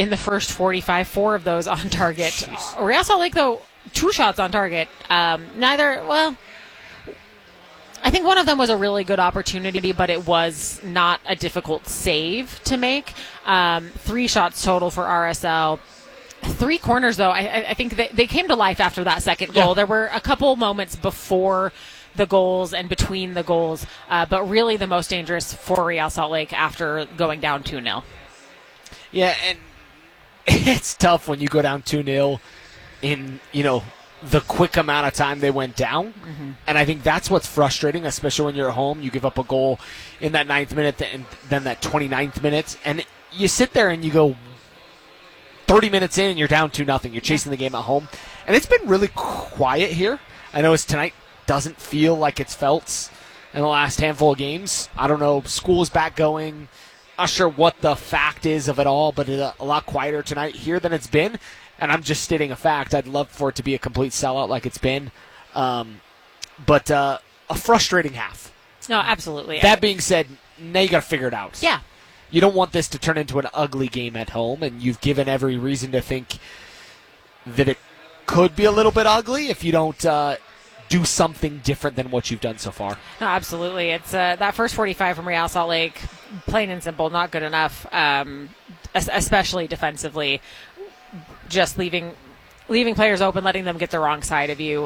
in the first 45, 4 of those on target. Real Salt Lake, though, 2 shots on target. I think one of them was a really good opportunity, but it was not a difficult save to make. 3 shots total for RSL. 3 corners, though, I think they came to life after that second goal. Yeah. There were a couple moments before the goals and between the goals, but really the most dangerous for Real Salt Lake after going down 2-0. Yeah, and it's tough when you go down 2-0 in, the quick amount of time they went down. Mm-hmm. And I think that's what's frustrating, especially when you're at home. You give up a goal in that 9th minute and then that 29th minute. And you sit there and you go 30 minutes in and you're down 2-0. You're chasing the game at home. And it's been really quiet here. I know tonight doesn't feel like it's felt in the last handful of games. I don't know. School is back going. Not sure what the fact is of it all, but it's a lot quieter tonight here than it's been. And I'm just stating a fact. I'd love for it to be a complete sellout like it's been. But a frustrating half. No, absolutely. That being said, now you got to figure it out. Yeah. You don't want this to turn into an ugly game at home, and you've given every reason to think that it could be a little bit ugly if you don't do something different than what you've done so far. No, absolutely. It's that first 45 from Real Salt Lake, plain and simple, not good enough, especially defensively. Just leaving players open, letting them get the wrong side of you.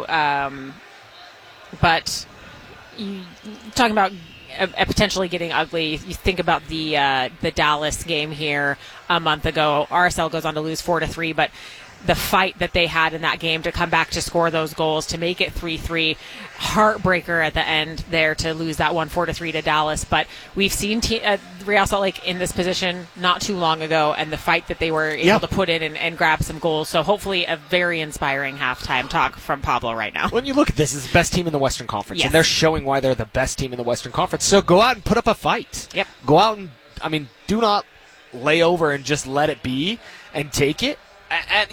But talking about potentially getting ugly, you think about the Dallas game here a month ago. RSL goes on to lose 4-3, but the fight that they had in that game to come back to score those goals, to make it 3-3, heartbreaker at the end there to lose that one 4-3 to Dallas. But we've seen Real Salt Lake in this position not too long ago, and the fight that they were able to put in and grab some goals. So hopefully a very inspiring halftime talk from Pablo right now. When you look at this, it's the best team in the Western Conference, yes, and they're showing why they're the best team in the Western Conference. So go out and put up a fight. Yep. Go out and, do not lay over and just let it be and take it. And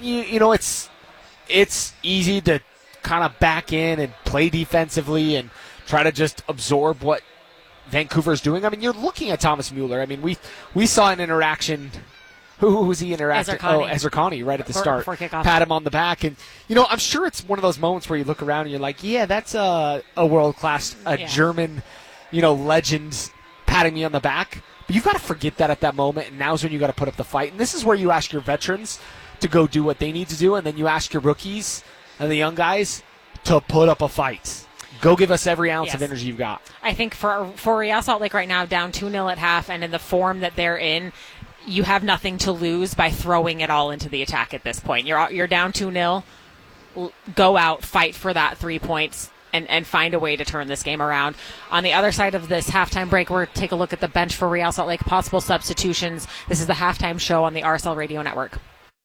it's easy to kind of back in and play defensively and try to just absorb what Vancouver's doing. You're looking at Thomas Mueller. We saw an interaction. Who was he interacting? Ezra Connie right at the start. Pat him on the back. And, I'm sure it's one of those moments where you look around and you're like, yeah, that's a world-class, German, legend patting me on the back. But you've got to forget that at that moment, and now's when you got to put up the fight. And this is where you ask your veterans to go do what they need to do, and then you ask your rookies and the young guys to put up a fight. Go give us every ounce of energy you've got. I think for Real Salt Lake right now, down 2-0 at half, and in the form that they're in, you have nothing to lose by throwing it all into the attack at this point. You're down 2-0. Go out, fight for that 3 points, and find a way to turn this game around. On the other side of this halftime break, we're going to take a look at the bench for Real Salt Lake, possible substitutions. This is the halftime show on the RSL Radio Network.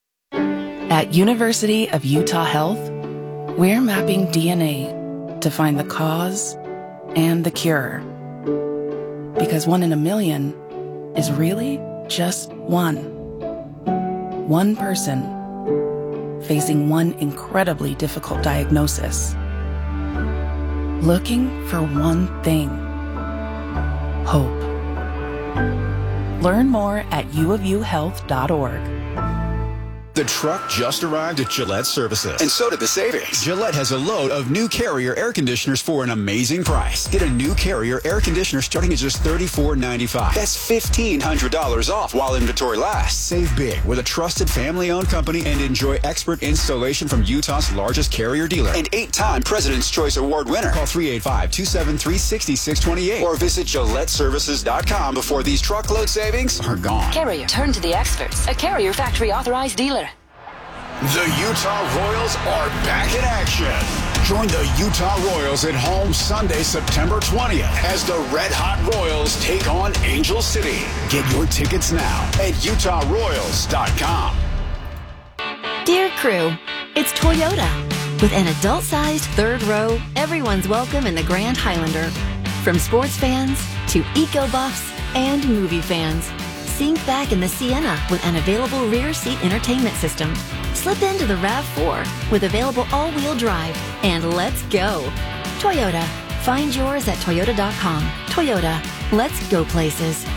At University of Utah Health, we're mapping DNA to find the cause and the cure. Because 1 in a million is really just one. One person facing one incredibly difficult diagnosis. Looking for one thing. Hope. Learn more at uofuhealth.org. The truck just arrived at Gillette Services. And so did the savings. Gillette has a load of new Carrier air conditioners for an amazing price. Get a new Carrier air conditioner starting at just $34.95. That's $1,500 off while inventory lasts. Save big with a trusted family-owned company and enjoy expert installation from Utah's largest Carrier dealer and 8-time President's Choice Award winner. Call 385-273-6628 or visit GilletteServices.com before these truckload savings are gone. Carrier, turn to the experts. A Carrier factory authorized dealer. The Utah Royals are back in action. Join the Utah Royals at home Sunday, September 20th as the Red Hot Royals take on Angel City. Get your tickets now at utahroyals.com. Dear crew, it's Toyota. With an adult-sized third row, everyone's welcome in the Grand Highlander. From sports fans to eco-buffs and movie fans. Sink back in the Sienna with an available rear seat entertainment system. Slip into the RAV4 with available all-wheel drive, and let's go. Toyota. Find yours at toyota.com. Toyota. Let's go places.